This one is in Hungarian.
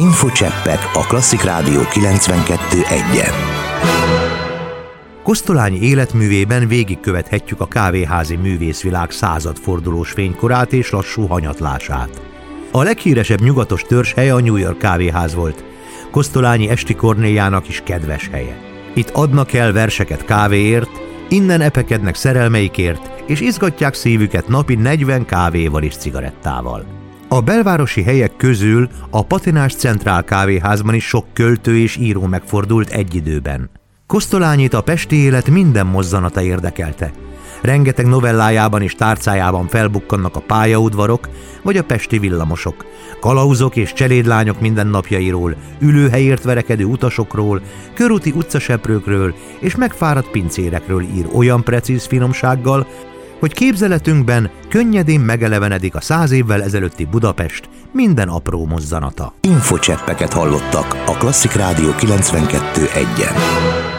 Infocseppek a Klasszik Rádió 92.1-en. Kosztolányi életművében végigkövethetjük a kávéházi művészvilág századfordulós fénykorát és lassú hanyatlását. A leghíresebb nyugatos törzshelye a New York kávéház volt, Kosztolányi esti Kornéliának is kedves helye. Itt adnak el verseket kávéért, innen epekednek szerelmeikért, és izgatják szívüket napi 40 kávéval és cigarettával. A belvárosi helyek közül a Patinás Centrál kávéházban is sok költő és író megfordult egy időben. Kosztolányit a pesti élet minden mozzanata érdekelte. Rengeteg novellájában és tárcájában felbukkannak a pályaudvarok vagy a pesti villamosok, kalauzok és cselédlányok mindennapjairól, ülőhelyért verekedő utasokról, körúti utcaseprőkről és megfáradt pincérekről ír olyan precíz finomsággal, hogy képzeletünkben könnyedén megelevenedik a 100 évvel ezelőtti Budapest minden apró mozzanata. Infocseppeket hallottak a Klasszik Rádió 92.1-en.